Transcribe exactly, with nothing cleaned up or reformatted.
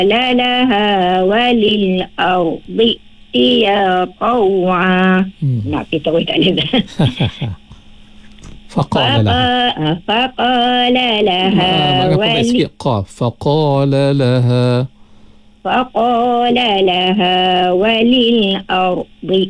لها وللأرض ائتيا طوعا. Nak kita tahu tak ada. فقال لها فقال لها ولي فقال لها فقال لها وللأرض